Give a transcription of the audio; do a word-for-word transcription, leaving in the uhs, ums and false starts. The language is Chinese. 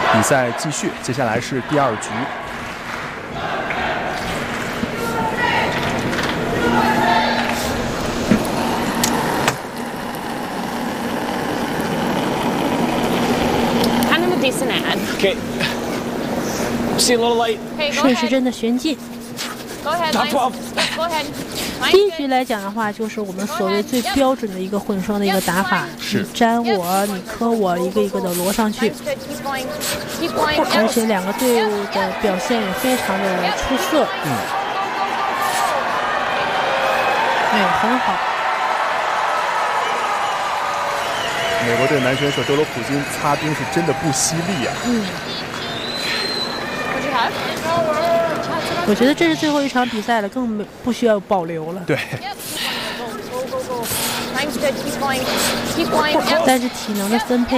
比赛继续，接下来是第二局。 Decent ad. Okay. See a little light. Okay, go 顺时 ahead. 针的旋进。 Go ahead. Not Mine's- twelve. Go ahead. Mine's 第一 good. 局来讲的话，就是我们所谓最标准的一个混双的一个打法， 是你粘我，你磕我，一个一个的摞上去， Mine's good. Keep going. Keep going. 而且两个队伍的表现也非常的出色。 嗯， 哎，很好。 美国队男选手德罗普金擦冰是真的不犀利啊！ 嗯， What'd you have? 我觉得这是最后一场比赛了，更没不需要保留了。 对， Yep. Go, go, go, go. Mine's good. Keep going. Keep going. Yep. 但是体能的分配。